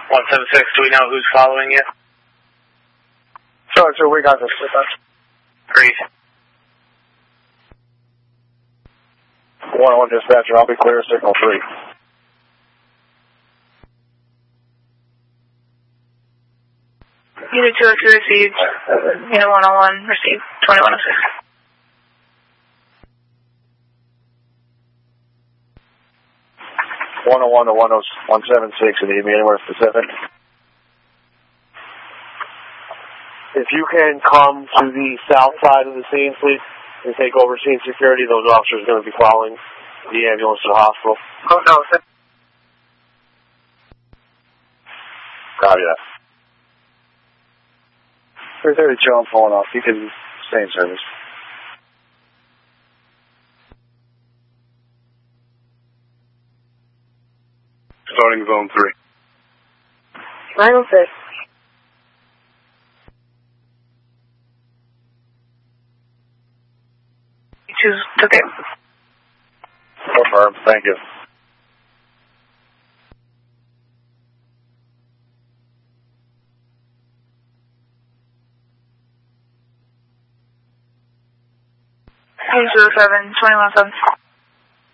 176, do we know who's following you? Sure, so we got this. Great. 101 dispatcher, I'll be clear, signal 3. Unit 202 received. Unit 101 received. 2106. To 176, and need me anywhere specific. If you can come to the south side of the scene, please, and take over scene security, those officers are going to be following the ambulance to the hospital. Oh, no, sir. Copy that. 332, I'm pulling off. You can stay in service. Starting zone 3. 906. Choose took it. Confirm. Thank you. Unit 207, 2107.